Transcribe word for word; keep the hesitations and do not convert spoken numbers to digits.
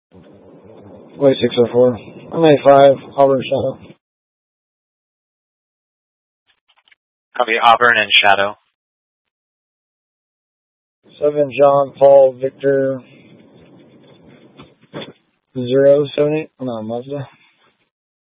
Way six oh four. I'm eighty-five, Auburn Shadow. Copy Auburn and Shadow. Seven John Paul Victor zero seven eight. Oh no, Mazda.